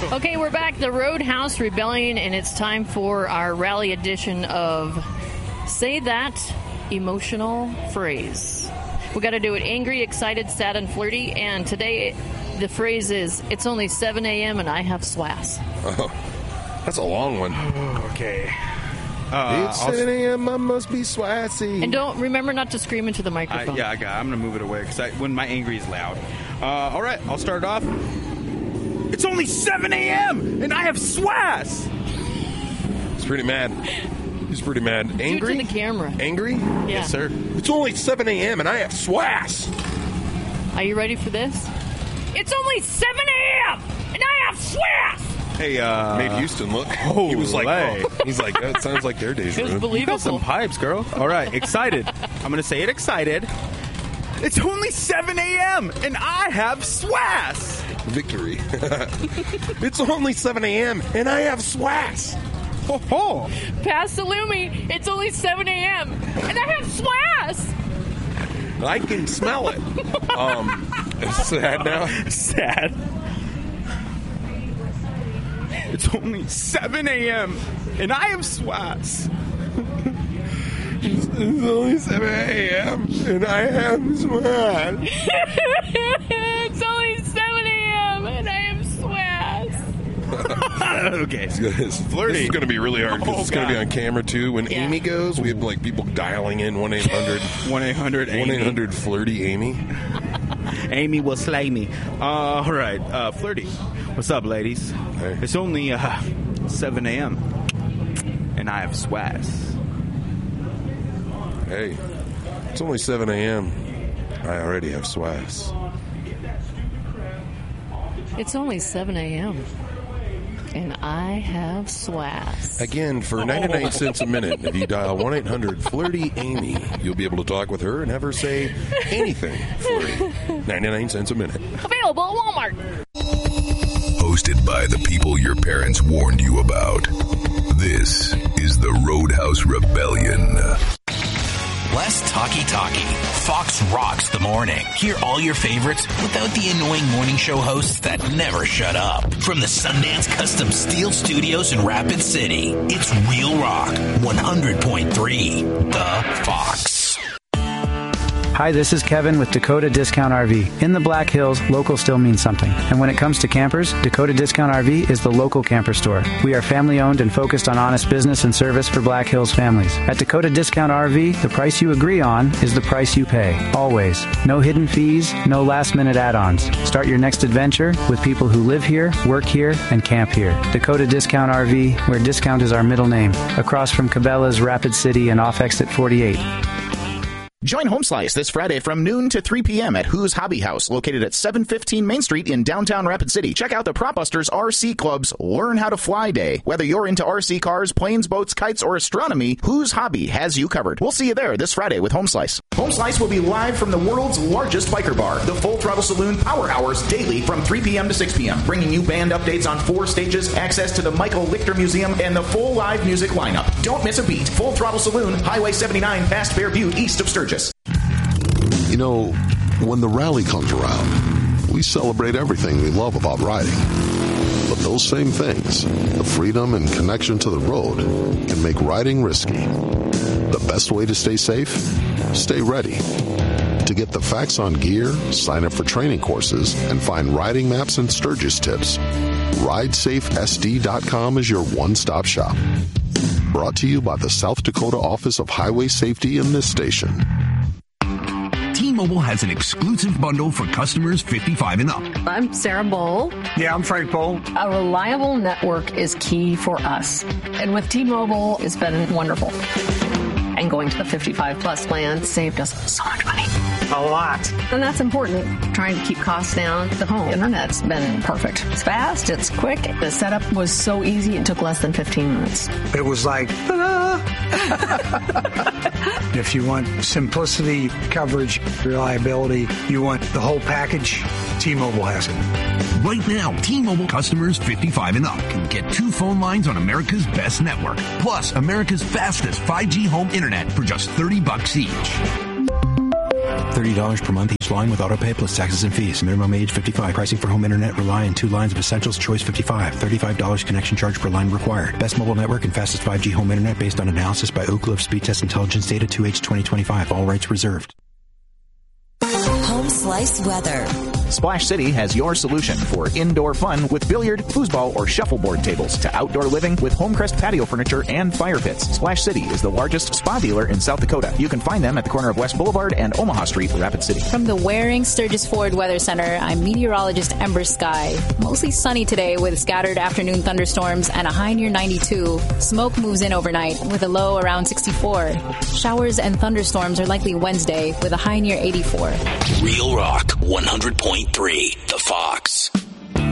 Okay, we're back. The Roadhouse Rebellion, and it's time for our rally edition of Say That Emotional Phrase. We got to do it angry, excited, sad, and flirty. And today, the phrase is, it's only 7 a.m. and I have swass. Oh, that's a long one. Okay. It's 7 a.m. I must be swassy. And remember not to scream into the microphone. I'm going to move it away because when my angry is loud. All right, I'll start it off. It's only 7 a.m. and I have swass. He's pretty mad. He's pretty mad. Angry? Do it to the camera. Angry? Yeah. Yes, sir. It's only 7 a.m. and I have swass. Are you ready for this? It's only 7 a.m. and I have swass. Hey, made Houston look. He was like, he's like, that sounds like their days. It was you believable. got some pipes, girl. All right, excited. I'm going to say it excited. It's only 7 a.m. and I have swass. Victory. It's only 7 a.m. and I have swass. Ho ho. Pass the Lumi. It's only 7 a.m. and I have swass. I can smell it. It's sad now. Sad. It's only 7 a.m. and I have swass. It's only 7 a.m. and I have swass. It's only 7 a.m. and I have swass. Okay. It's flirty. This is going to be really hard because it's going to be on camera too. When Yeah. Amy goes, we have like people dialing in 1-800 flirty Amy. Amy will slay me. All right, flirty. What's up, ladies? Hey. It's only 7 a.m. and I have swass. Hey, it's only 7 a.m. I already have swass. It's only 7 a.m. and I have swass. Again, for 99 cents a minute, if you dial 1-800-FLIRTY-AMY, you'll be able to talk with her and have her say anything flirty. 99 cents a minute. Available at Walmart. Hosted by the people your parents warned you about. This is the Roadhouse Rebellion. Less talky-talky. Fox rocks the morning. Hear all your favorites without the annoying morning show hosts that never shut up. From the Sundance Custom Steel Studios in Rapid City, it's Real Rock 100.3, The Fox. Hi, this is Kevin with Dakota Discount RV. In the Black Hills, local still means something. And when it comes to campers, Dakota Discount RV is the local camper store. We are family owned and focused on honest business and service for Black Hills families. At Dakota Discount RV, the price you agree on is the price you pay. Always. No hidden fees, no last minute add-ons. Start your next adventure with people who live here, work here, and camp here. Dakota Discount RV, where discount is our middle name. Across from Cabela's, Rapid City, and off exit 48. Join Home Slice this Friday from noon to 3 p.m. at Who's Hobby House, located at 715 Main Street in downtown Rapid City. Check out the Prop Busters RC Club's Learn How to Fly Day. Whether you're into RC cars, planes, boats, kites, or astronomy, Who's Hobby has you covered. We'll see you there this Friday with Home Slice. Home Slice will be live from the world's largest biker bar, the Full Throttle Saloon Power Hours, daily from 3 p.m. to 6 p.m., bringing you band updates on 4 stages, access to the Michael Lichter Museum, and the full live music lineup. Don't miss a beat. Full Throttle Saloon, Highway 79, past Fairview, east of Sturgis. You know, when the rally comes around, we celebrate everything we love about riding. But those same things, the freedom and connection to the road, can make riding risky. The best way to stay safe? Stay ready. To get the facts on gear, sign up for training courses, and find riding maps and Sturgis tips, RideSafeSD.com is your one-stop shop. Brought to you by the South Dakota Office of Highway Safety and this station. T-Mobile has an exclusive bundle for customers 55 and up. I'm Sarah Bowl. Yeah, I'm Frank Bowl. A reliable network is key for us. And with T-Mobile, it's been wonderful. And going to the 55 plus plan saved us so much money. A lot. And that's important. Trying to keep costs down. The home internet's been perfect. It's fast. It's quick. The setup was so easy. It took less than 15 minutes. It was like, if you want simplicity, coverage, reliability, you want the whole package, T-Mobile has it. Right now, T-Mobile customers 55 and up can get 2 phone lines on America's best network, plus America's fastest 5G home internet for just $30 each. $30 per month each line with autopay plus taxes and fees. Minimum age 55. Pricing for home internet rely on 2 lines of Essentials Choice 55. $35 connection charge per line required. Best mobile network and fastest 5G home internet based on analysis by Oak Grove Speed Test Intelligence Data 2H 2025. All rights reserved. Home Slice Weather. Splash City has your solution for indoor fun with billiard, foosball, or shuffleboard tables to outdoor living with Homecrest patio furniture and fire pits. Splash City is the largest spa dealer in South Dakota. You can find them at the corner of West Boulevard and Omaha Street, Rapid City. From the Waring Sturgis Ford Weather Center, I'm meteorologist Ember Sky. Mostly sunny today with scattered afternoon thunderstorms and a high near 92. Smoke moves in overnight with a low around 64. Showers and thunderstorms are likely Wednesday with a high near 84. Real Rock 100.3, The Fox.